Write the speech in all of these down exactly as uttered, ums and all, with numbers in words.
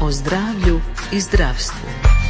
o zdravlju i zdravstvu.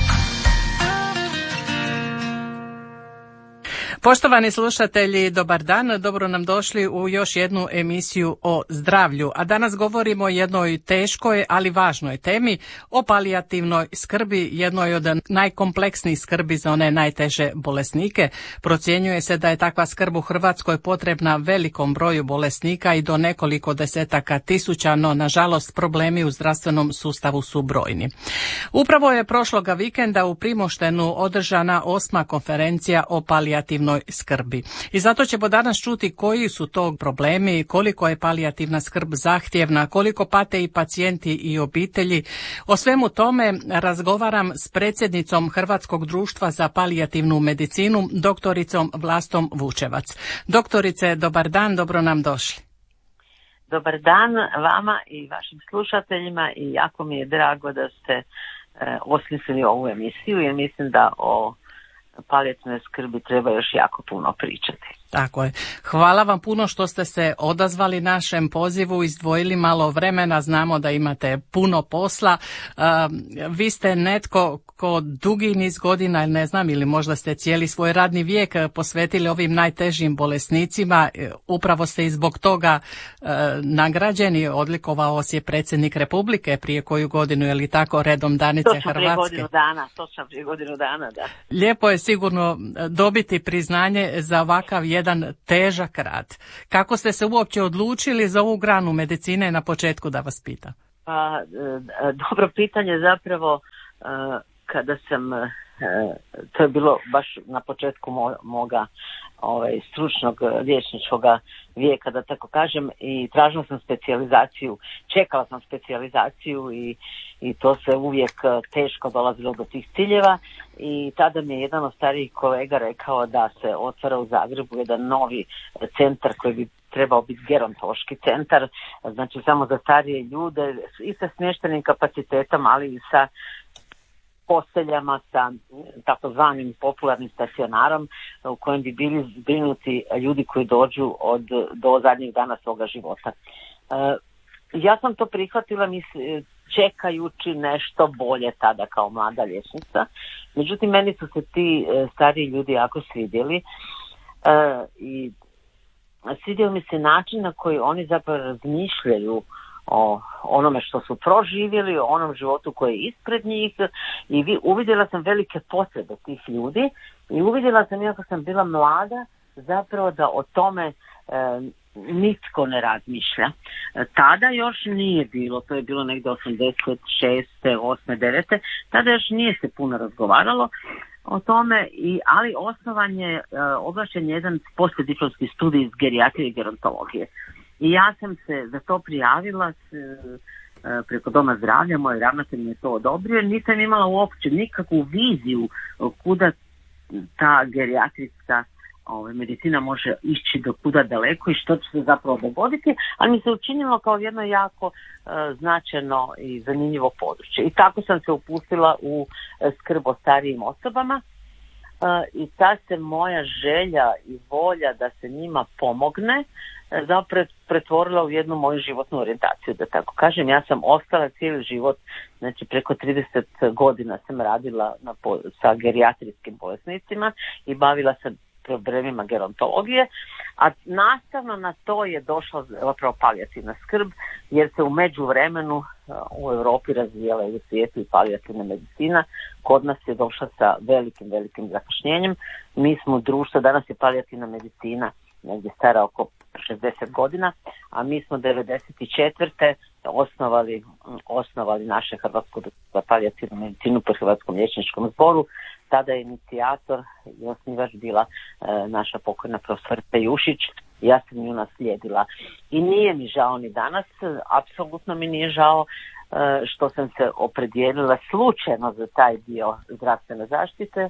Poštovani slušatelji, dobar dan, dobro nam došli u još jednu emisiju o zdravlju. A danas govorimo o jednoj teškoj, ali važnoj temi, o palijativnoj skrbi, jednoj od najkompleksnijih skrbi za one najteže bolesnike. Procjenjuje se da je takva skrb u Hrvatskoj potrebna velikom broju bolesnika i do nekoliko desetaka tisuća, no nažalost problemi u zdravstvenom sustavu su brojni. Upravo je prošloga vikenda u Primoštenu održana osma konferencija o palijativnoj skrbi. I zato ćemo danas čuti koji su to problemi, koliko je palijativna skrb zahtjevna, koliko pate i pacijenti i obitelji. O svemu tome razgovaram s predsjednicom Hrvatskog društva za palijativnu medicinu, doktoricom Vlastom Vučevac. Doktorice, dobar dan, dobro nam došli. Dobar dan vama i vašim slušateljima i jako mi je drago da ste e, osmislili ovu emisiju, jer mislim da o palijativnoj skrbi treba još jako puno pričati. Tako je. Hvala vam puno što ste se odazvali našem pozivu, izdvojili malo vremena, znamo da imate puno posla. Uh, vi ste netko ko dugi niz godina, ne znam, ili možda ste cijeli svoj radni vijek posvetili ovim najtežim bolesnicima. Upravo ste i zbog toga uh, nagrađeni, odlikovao vas je predsjednik Republike prije koju godinu, je li tako, redom Danice točno Hrvatske? Točno prije godinu dana, točno prije godinu dana, da. Lijepo je sigurno dobiti priznanje za ovakav jedan težak rad. Kako ste se uopće odlučili za ovu granu medicine, na početku da vas pitam? Pa, dobro pitanje zapravo, kada sam, to je bilo baš na početku moga ovaj, stručnog liječničkog vijeka, da tako kažem, i tražila sam specijalizaciju, čekala sam specijalizaciju i, i to se uvijek teško dolazilo do tih ciljeva i tada mi je jedan od starijih kolega rekao da se otvara u Zagrebu jedan novi centar koji bi trebao biti gerontološki centar, znači samo za starije ljude i sa smještenim kapacitetom, ali i sa posteljama, sa takozvanim popularnim stacionarom u kojem bi bili zbrinuti ljudi koji dođu od, do zadnjeg dana svoga života. E, ja sam to prihvatila mis- čekajući nešto bolje tada kao mlada liječnica. Međutim, meni su se ti e, stariji ljudi jako svidjeli e, i svidio mi se način na koji oni zapravo razmišljaju o onome što su proživjeli, o onom životu koji je ispred njih i vi, uvidjela sam velike potrebe tih ljudi i uvidjela sam, iako sam bila mlada, zapravo da o tome e, nitko ne razmišlja. E, tada još nije bilo, to je bilo negdje osamdeset šeste, osme, devete, tada još nije se puno razgovaralo o tome, i, ali osnovan je, e, oglašen je jedan poslijediplomski studij iz gerijatrije i gerontologije. I ja sam se za to prijavila s, e, preko Doma zdravlja, moj ravnatelj mi je to odobrio, nisam imala uopće nikakvu viziju kuda ta gerijatrijska ovaj, medicina može ići do kuda daleko i što će se zapravo dogoditi, ali mi se učinilo kao jedno jako e, značajno i zanimljivo područje. I tako sam se upustila u e, skrb o starijim osobama e, i ta se moja želja i volja da se njima pomogne zapravo pretvorila u jednu moju životnu orijentaciju, da tako kažem. Ja sam ostala cijeli život, znači preko trideset godina sam radila na, sa gerijatrijskim bolesnicima i bavila se problemima gerontologije, a nastavno na to je došla zapravo palijativna skrb, jer se u međuvremenu u Europi razvijala i u svijetu i palijativna medicina. Kod nas je došla sa velikim, velikim zakašnjenjem. Mi smo društvo, danas je palijativna medicina negdje stara oko šezdeset godina, a mi smo devedeset četvrte osnovali, osnovali naše Hrvatsko društvo za palijativnu medicinu pri Hrvatskom liječničkom zboru. Tada je inicijator i osnivač bila e, naša pokojna profesorica Jušić. Ja sam nju naslijedila. I nije mi žao ni danas, apsolutno mi nije žao e, što sam se opredijelila slučajno za taj dio zdravstvene zaštite,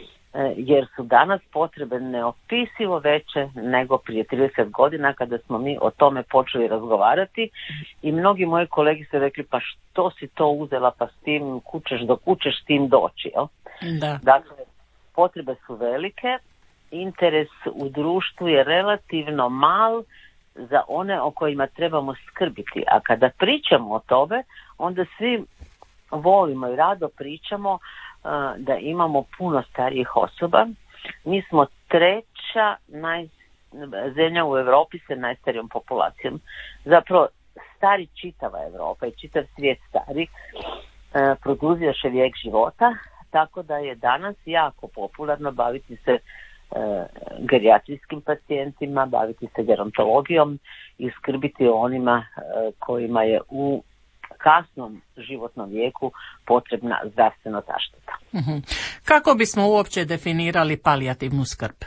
jer su danas potrebe neopisivo veće nego prije trideset godina kada smo mi o tome počeli razgovarati i mnogi moji kolegi su rekli pa što si to uzela, pa s tim kućeš do kućeš s tim doći. Jel? Da. Dakle, potrebe su velike, interes u društvu je relativno mal za one o kojima trebamo skrbiti, a kada pričamo o tome onda svi volimo i rado pričamo uh, da imamo puno starijih osoba. Mi smo treća naj, zemlja u Europi sa najstarijom populacijom. Zapravo stari čitava Europa i čitav svijet stari, uh, produžioše vijek života, tako da je danas jako popularno baviti se uh, gerijatrijskim pacijentima, baviti se gerontologijom i skrbiti o onima uh, kojima je u kasnom životnom vijeku potrebna zdravstvena zaštita. Mm-hmm. Kako bismo uopće definirali palijativnu skrb?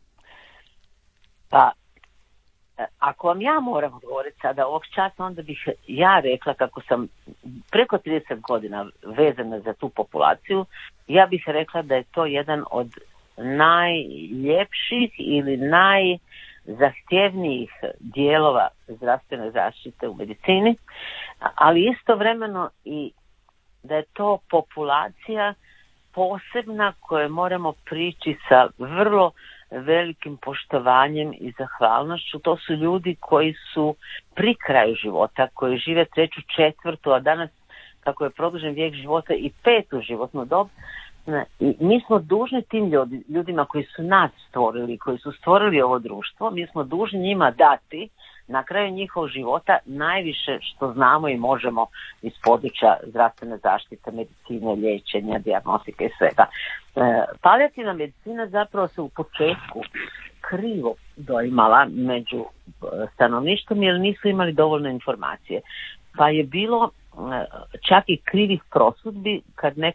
Pa, ako vam ja moram odgovoriti sada ovog časa, onda bih ja rekla kako sam preko trideset godina vezana za tu populaciju, ja bih rekla da je to jedan od najljepših ili najzahtjevnijih dijelova zdravstvene zaštite u medicini, ali istovremeno i da je to populacija posebna koje moramo prići sa vrlo velikim poštovanjem i zahvalnošću. To su ljudi koji su pri kraju života, koji žive treću, četvrtu, a danas kako je produžen vijek života i petu životnu dob. I mi smo dužni tim ljudi, ljudima koji su nas stvorili, koji su stvorili ovo društvo, mi smo dužni njima dati na kraju njihovog života najviše što znamo i možemo iz područja zdravstvene zaštite, medicine, liječenja, dijagnostike i svega. E, palijativna medicina zapravo se u početku krivo doimala među stanovništvom jer nisu imali dovoljno informacije. Pa je bilo čak i krivih prosudbi kad neko